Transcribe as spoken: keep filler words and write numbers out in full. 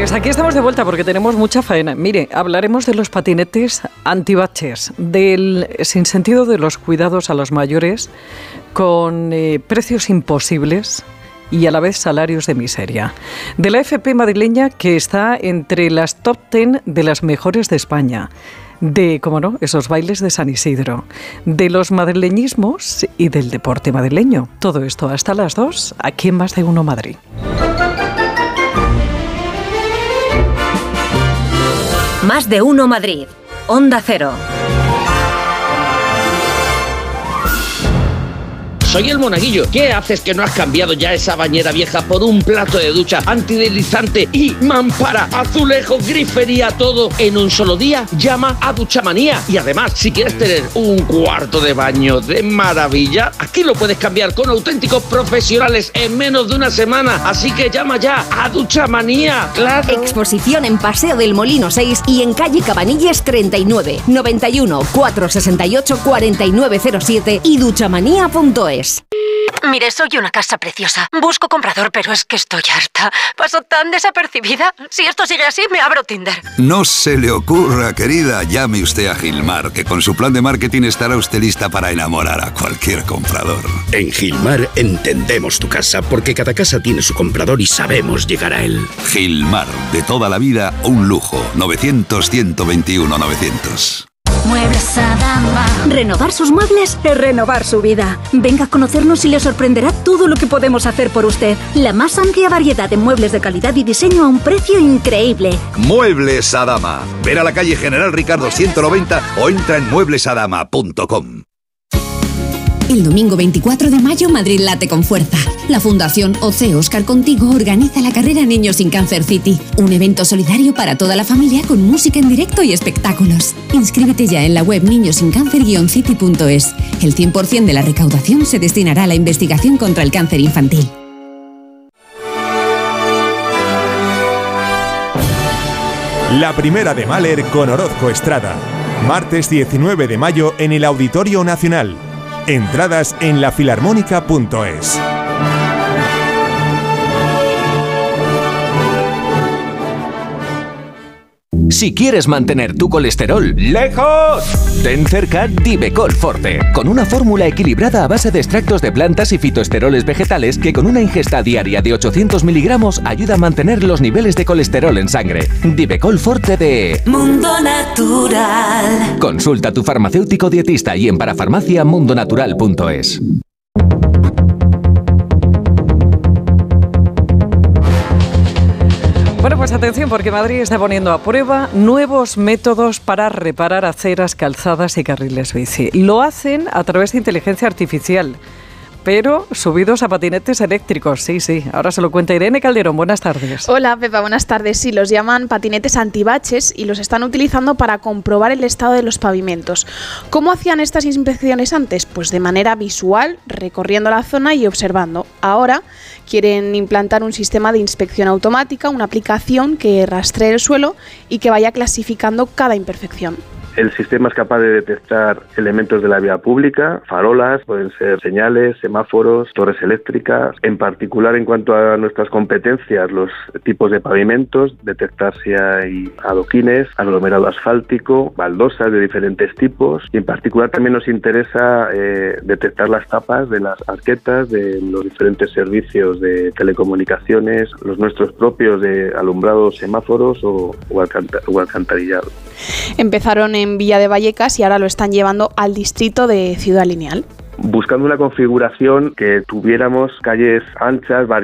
Pues aquí estamos de vuelta porque tenemos mucha faena. Mire, hablaremos de los patinetes antibaches, del sinsentido de los cuidados a los mayores, con eh, precios imposibles y a la vez salarios de miseria. De la F P madrileña, que está entre las top diez de las mejores de España. De, cómo no, esos bailes de San Isidro, de los madrileñismos y del deporte madrileño. Todo esto hasta las dos, aquí en Más de Uno Madrid. Más de Uno Madrid, Onda Cero. Soy el Monaguillo. ¿Qué haces que no has cambiado ya esa bañera vieja por un plato de ducha antideslizante y mampara, azulejo, grifería, todo en un solo día? Llama a Duchamanía. Y además, si quieres tener un cuarto de baño de maravilla, aquí lo puedes cambiar con auténticos profesionales en menos de una semana. Así que llama ya a Duchamanía. ¡Claro! Exposición en Paseo del Molino seis y en calle Cabanilles treinta y nueve, noventa y uno, cuatrocientos sesenta y ocho, cuarenta y nueve cero siete y duchamanía punto es. Mire, soy una casa preciosa. Busco comprador, pero es que estoy harta. Paso tan desapercibida. Si esto sigue así, me abro Tinder. No se le ocurra, querida. Llame usted a Gilmar, que con su plan de marketing estará usted lista para enamorar a cualquier comprador. En Gilmar entendemos tu casa, porque cada casa tiene su comprador y sabemos llegar a él. Gilmar, de toda la vida, un lujo. novecientos, ciento veintiuno, novecientos. Muebles Adama. Renovar sus muebles es renovar su vida. Venga a conocernos y le sorprenderá todo lo que podemos hacer por usted. La más amplia variedad de muebles de calidad y diseño a un precio increíble. Muebles Adama. Ver a la calle General Ricardo ciento noventa o entra en muebles adama punto com. El domingo veinticuatro de mayo, Madrid late con fuerza. La Fundación O C Oscar Contigo organiza la carrera Niños sin Cáncer City, un evento solidario para toda la familia con música en directo y espectáculos. Inscríbete ya en la web niños sin cáncer guion city punto es. El cien por ciento de la recaudación se destinará a la investigación contra el cáncer infantil. La primera de Mahler con Orozco Estrada. Martes diecinueve de mayo en el Auditorio Nacional. Entradas en la filarmónica punto es. Si quieres mantener tu colesterol lejos, ten cerca Divecol Forte, con una fórmula equilibrada a base de extractos de plantas y fitoesteroles vegetales que con una ingesta diaria de ochocientos miligramos ayuda a mantener los niveles de colesterol en sangre. Divecol Forte de Mundo Natural. Consulta a tu farmacéutico dietista y en parafarmacia mundo natural punto es. Bueno, pues atención, porque Madrid está poniendo a prueba nuevos métodos para reparar aceras, calzadas y carriles bici. Lo hacen a través de inteligencia artificial, pero subidos a patinetes eléctricos. Sí, sí, ahora se lo cuenta Irene Calderón. Buenas tardes. Hola, Pepa, buenas tardes. Sí, los llaman patinetes antibaches y los están utilizando para comprobar el estado de los pavimentos. ¿Cómo hacían estas inspecciones antes? Pues de manera visual, recorriendo la zona y observando. Ahora quieren implantar un sistema de inspección automática, una aplicación que rastree el suelo y que vaya clasificando cada imperfección. El sistema es capaz de detectar elementos de la vía pública, farolas, pueden ser señales, semáforos, torres eléctricas. En particular, en cuanto a nuestras competencias, los tipos de pavimentos, detectar si hay adoquines, aglomerado asfáltico, baldosas de diferentes tipos. Y en particular también nos interesa eh, detectar las tapas de las arquetas de los diferentes servicios de telecomunicaciones, los nuestros propios de alumbrado, semáforos o, o, alcant- o alcantarillado. Empezaron en Villa de Vallecas y ahora lo están llevando al distrito de Ciudad Lineal. Buscando una configuración que tuviéramos calles anchas,